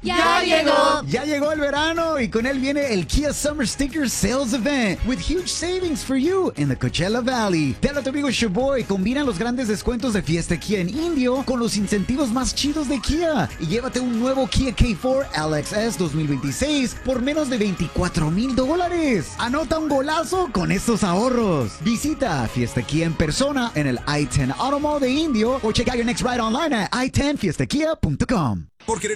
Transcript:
¡Ya llegó! Ya llegó el verano y con él viene el Kia Summer Sticker Sales Event with huge savings for you in the Coachella Valley. Dale a tu amigo Shoboy, combina los grandes descuentos de Fiesta Kia en Indio con los incentivos más chidos de Kia y llévate un nuevo Kia K4 LXS 2026 por menos de $24,000. Anota un golazo con estos ahorros. Visita Fiesta Kia en persona en el I-10 Auto Mall de Indio o check out your next ride online at i10fiestakia.com. Por querer